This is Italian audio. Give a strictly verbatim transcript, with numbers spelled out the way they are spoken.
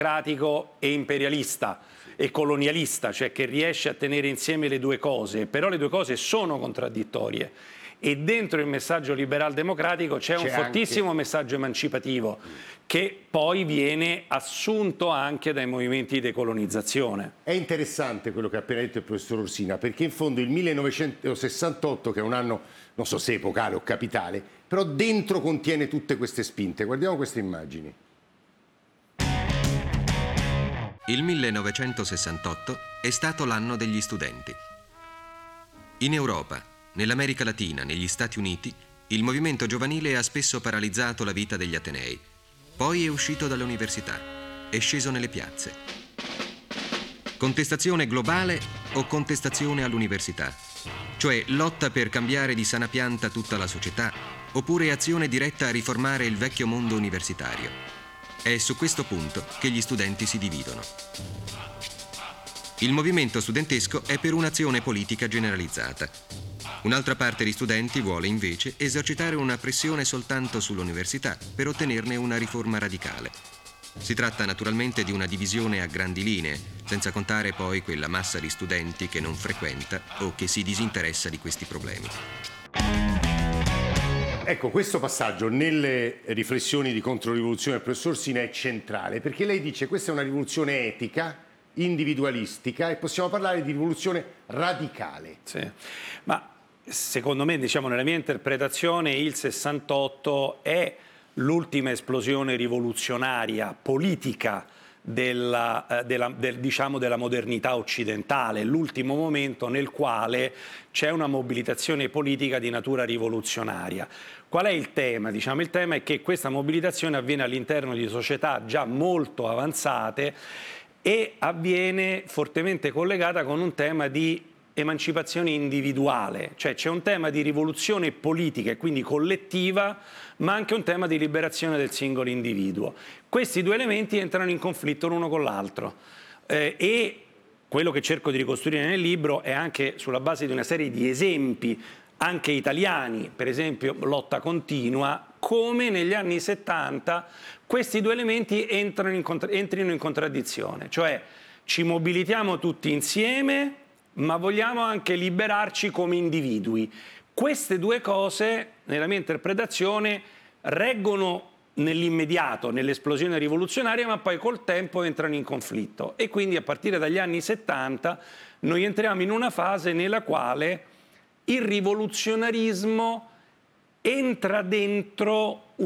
democratico e imperialista e colonialista, cioè che riesce a tenere insieme le due cose, però le due cose sono contraddittorie. E dentro il messaggio liberal-democratico c'è un fortissimo anche... messaggio emancipativo che poi viene assunto anche dai movimenti di decolonizzazione. È interessante quello che ha appena detto il professor Orsina, perché in fondo il millenovecentosessantotto, che è un anno, non so se epocale o capitale, però dentro contiene tutte queste spinte. Guardiamo queste immagini. Il millenovecentosessantotto è stato l'anno degli studenti. In Europa, nell'America Latina, negli Stati Uniti, il movimento giovanile ha spesso paralizzato la vita degli atenei. Poi è uscito dalle università, è sceso nelle piazze. Contestazione globale o contestazione all'università? Cioè lotta per cambiare di sana pianta tutta la società, oppure azione diretta a riformare il vecchio mondo universitario? È su questo punto che gli studenti si dividono. Il movimento studentesco è per un'azione politica generalizzata. Un'altra parte di studenti vuole invece esercitare una pressione soltanto sull'università per ottenerne una riforma radicale. Si tratta naturalmente di una divisione a grandi linee, senza contare poi quella massa di studenti che non frequenta o che si disinteressa di questi problemi. Ecco, questo passaggio nelle riflessioni di controrivoluzione del professor Orsina è centrale, perché lei dice che questa è una rivoluzione etica, individualistica, e possiamo parlare di rivoluzione radicale. Sì, ma secondo me, diciamo, nella mia interpretazione, il sessantotto è l'ultima esplosione rivoluzionaria politica della, eh, della, del, diciamo, della modernità occidentale, l'ultimo momento nel quale c'è una mobilitazione politica di natura rivoluzionaria. Qual è il tema? Diciamo, il tema è che questa mobilitazione avviene all'interno di società già molto avanzate e avviene fortemente collegata con un tema di emancipazione individuale, cioè c'è un tema di rivoluzione politica e quindi collettiva, ma anche un tema di liberazione del singolo individuo. Questi due elementi entrano in conflitto l'uno con l'altro eh, e quello che cerco di ricostruire nel libro è anche sulla base di una serie di esempi, anche italiani, per esempio lotta continua, come negli anni settanta questi due elementi entrano in contra- entrino in contraddizione, cioè ci mobilitiamo tutti insieme ma vogliamo anche liberarci come individui. Queste due cose, nella mia interpretazione, reggono nell'immediato, nell'esplosione rivoluzionaria, ma poi col tempo entrano in conflitto. E quindi a partire dagli anni settanta noi entriamo in una fase nella quale il rivoluzionarismo entra dentro